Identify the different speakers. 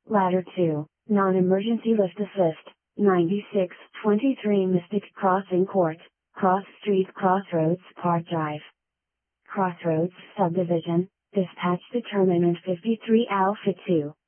Speaker 1: Ladder 2, Non-Emergency Lift Assist, 9623 Mystic Crossing Court, Cross Street Crossroads Park Drive. Crossroads Subdivision, Dispatch Determinant 53 Alpha 2.